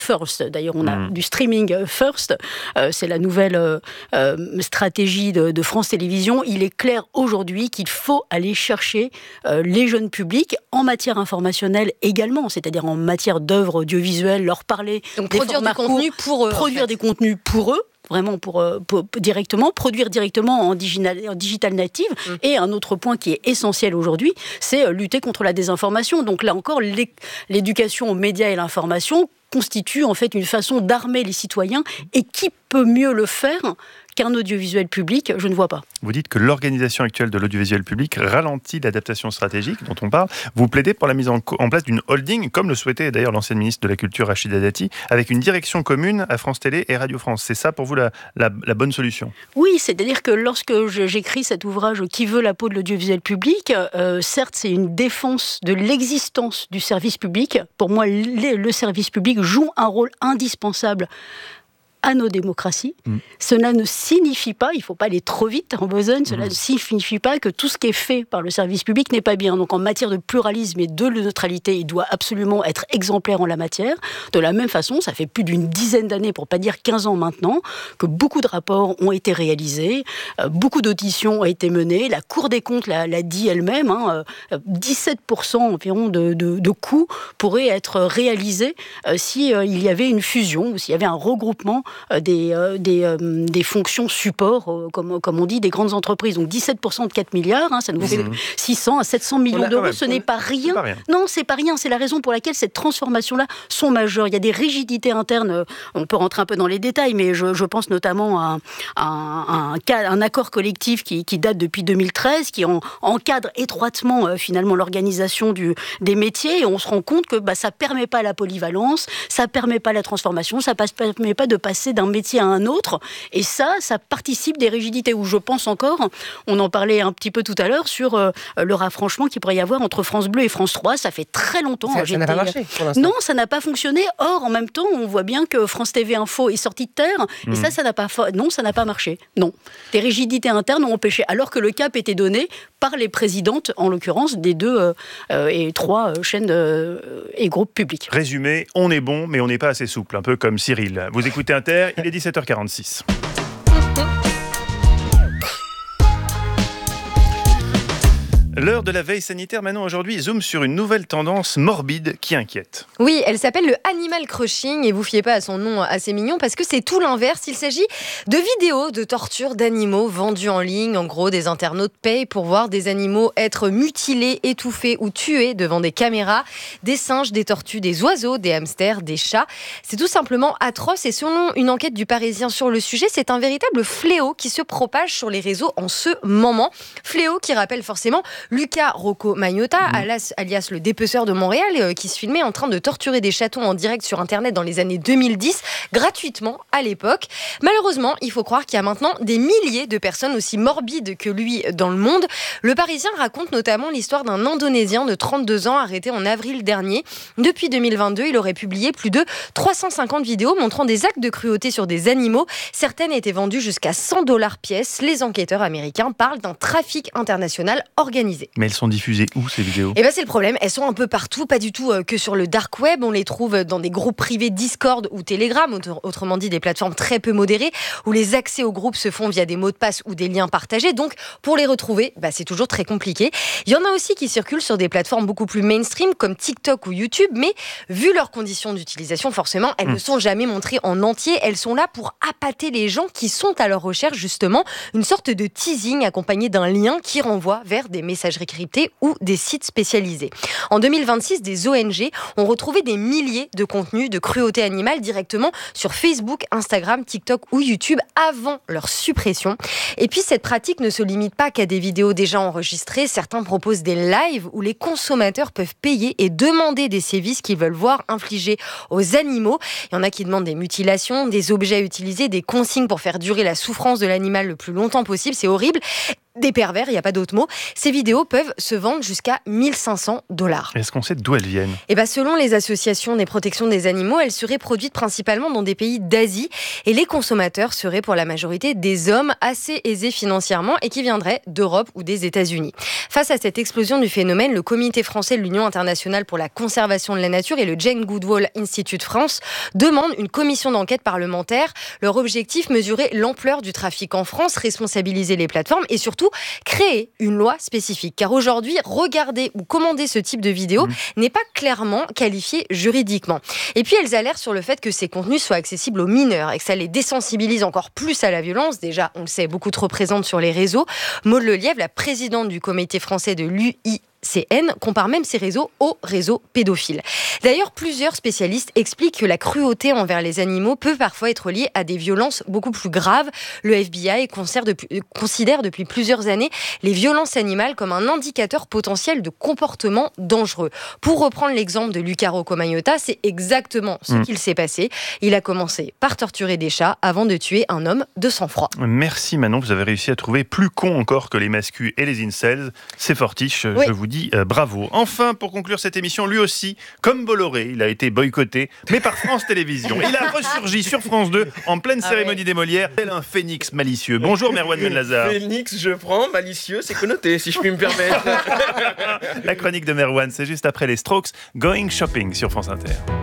first. D'ailleurs, on a du streaming first. C'est la nouvelle stratégie de France Télévisions. Il est clair aujourd'hui qu'il faut aller chercher les jeunes publics en matière informationnelle également, c'est-à-dire en matière d'œuvres audiovisuelles, leur parler donc produire des contenus pour eux. Produire des contenus pour eux. Vraiment pour directement, produire directement en digital native. Et un autre point qui est essentiel aujourd'hui, c'est lutter contre la désinformation. Donc là encore, l'éducation aux médias et l'information constitue en fait une façon d'armer les citoyens. Et qui peut mieux le faire qu'un audiovisuel public? Je ne vois pas. Vous dites que l'organisation actuelle de l'audiovisuel public ralentit l'adaptation stratégique dont on parle. Vous plaidez pour la mise en place d'une holding, comme le souhaitait d'ailleurs l'ancienne ministre de la Culture, Rachida Dati, avec une direction commune à France Télé et Radio France. C'est ça pour vous la bonne solution? Oui, c'est-à-dire que lorsque j'écris cet ouvrage « Qui veut la peau de l'audiovisuel public », certes, c'est une défense de l'existence du service public. Pour moi, le service public joue un rôle indispensable à nos démocraties. Cela ne signifie pas, il ne faut pas aller trop vite en besogne, cela ne signifie pas que tout ce qui est fait par le service public n'est pas bien. Donc en matière de pluralisme et de neutralité, il doit absolument être exemplaire en la matière. De la même façon, ça fait plus d'une dizaine d'années, pour ne pas dire 15 ans maintenant, que beaucoup de rapports ont été réalisés, beaucoup d'auditions ont été menées, la Cour des comptes l'a dit elle-même, 17% environ de coûts pourraient être réalisés s'il y avait une fusion ou s'il y avait un regroupement des fonctions support, comme on dit, des grandes entreprises. Donc 17% de 4 milliards, ça nous fait 600 à 700 millions d'euros. Ce n'est pas rien. Non, c'est pas rien. C'est la raison pour laquelle ces transformations-là sont majeures. Il y a des rigidités internes. On peut rentrer un peu dans les détails, mais je pense notamment à un accord collectif qui date depuis 2013, qui encadre étroitement finalement l'organisation des métiers. Et on se rend compte que ça ne permet pas la polyvalence, ça ne permet pas la transformation, ça ne permet pas de passer d'un métier à un autre, et ça participe des rigidités, où je pense encore, on en parlait un petit peu tout à l'heure, sur le rapprochement qu'il pourrait y avoir entre France Bleu et France 3, ça fait très longtemps. Ça n'a pas marché pour l'instant. Non, ça n'a pas fonctionné, or en même temps, on voit bien que France TV Info est sorti de terre, et ça n'a pas marché. Non. Des rigidités internes ont empêché, alors que le cap était donné par les présidentes, en l'occurrence, des 2 et 3 chaînes et groupes publics. Résumé, on est bon, mais on n'est pas assez souple, un peu comme Cyril. Vous écoutez Inter, il est 17h46. L'heure de la veille sanitaire, maintenant aujourd'hui, zoom sur une nouvelle tendance morbide qui inquiète. Oui, elle s'appelle le animal crushing et vous fiez pas à son nom assez mignon parce que c'est tout l'inverse. Il s'agit de vidéos de torture d'animaux vendues en ligne. En gros, des internautes payent pour voir des animaux être mutilés, étouffés ou tués devant des caméras. Des singes, des tortues, des oiseaux, des hamsters, des chats. C'est tout simplement atroce et selon une enquête du Parisien sur le sujet, c'est un véritable fléau qui se propage sur les réseaux en ce moment. Fléau qui rappelle forcément Luca Rocco Magnotta, alias le dépeceur de Montréal, qui se filmait en train de torturer des chatons en direct sur Internet dans les années 2010, gratuitement à l'époque. Malheureusement, il faut croire qu'il y a maintenant des milliers de personnes aussi morbides que lui dans le monde. Le Parisien raconte notamment l'histoire d'un Indonésien de 32 ans arrêté en avril dernier. Depuis 2022, il aurait publié plus de 350 vidéos montrant des actes de cruauté sur des animaux. Certaines étaient vendues jusqu'à $100 pièce. Les enquêteurs américains parlent d'un trafic international organisé. Mais elles sont diffusées où, ces vidéos ? Eh bien, c'est le problème. Elles sont un peu partout, pas du tout que sur le dark web. On les trouve dans des groupes privés Discord ou Telegram, autrement dit des plateformes très peu modérées, où les accès aux groupes se font via des mots de passe ou des liens partagés. Donc, pour les retrouver, c'est toujours très compliqué. Il y en a aussi qui circulent sur des plateformes beaucoup plus mainstream, comme TikTok ou YouTube, mais vu leurs conditions d'utilisation, forcément, elles ne sont jamais montrées en entier. Elles sont là pour appâter les gens qui sont à leur recherche, justement, une sorte de teasing accompagné d'un lien qui renvoie vers des messageries cryptées ou des sites spécialisés. En 2026, des ONG ont retrouvé des milliers de contenus de cruauté animale directement sur Facebook, Instagram, TikTok ou YouTube avant leur suppression. Et puis, cette pratique ne se limite pas qu'à des vidéos déjà enregistrées. Certains proposent des lives où les consommateurs peuvent payer et demander des sévices qu'ils veulent voir infligés aux animaux. Il y en a qui demandent des mutilations, des objets à utiliser, des consignes pour faire durer la souffrance de l'animal le plus longtemps possible. C'est horrible. des pervers, il n'y a pas d'autre mot. Ces vidéos peuvent se vendre jusqu'à 1 500 $. Est-ce qu'on sait d'où elles viennent ? Selon les associations des protections des animaux, elles seraient produites principalement dans des pays d'Asie et les consommateurs seraient pour la majorité des hommes assez aisés financièrement et qui viendraient d'Europe ou des États-Unis. Face à cette explosion du phénomène, le comité français de l'Union internationale pour la conservation de la nature et le Jane Goodall Institute France demandent une commission d'enquête parlementaire. Leur objectif, mesurer l'ampleur du trafic en France, responsabiliser les plateformes et surtout créer une loi spécifique. Car aujourd'hui, regarder ou commander ce type de vidéo n'est pas clairement qualifié juridiquement. Et puis, elles alertent sur le fait que ces contenus soient accessibles aux mineurs et que ça les désensibilise encore plus à la violence. Déjà, on le sait, beaucoup trop présente sur les réseaux. Maude Lelièvre, la présidente du comité français de l'UICN, compare même ces réseaux aux réseaux pédophiles. D'ailleurs, plusieurs spécialistes expliquent que la cruauté envers les animaux peut parfois être liée à des violences beaucoup plus graves. Le FBI considère depuis plusieurs années les violences animales comme un indicateur potentiel de comportement dangereux. Pour reprendre l'exemple de Luca Rocco Magnotta, c'est exactement ce qu'il s'est passé. Il a commencé par torturer des chats avant de tuer un homme de sang-froid. Merci Manon, vous avez réussi à trouver plus con encore que les mascus et les incels. C'est fortiche, oui. Je vous dis bravo. Enfin, pour conclure cette émission, lui aussi, comme Bolloré, il a été boycotté, mais par France Télévisions. Il a ressurgi sur France 2 en pleine cérémonie des Molières, tel un phénix malicieux. Bonjour Merwan Ben-Lazar. Phénix, je prends, malicieux, c'est connoté, si je puis me permettre. La chronique de Merwan, c'est juste après les Strokes, Going Shopping sur France Inter.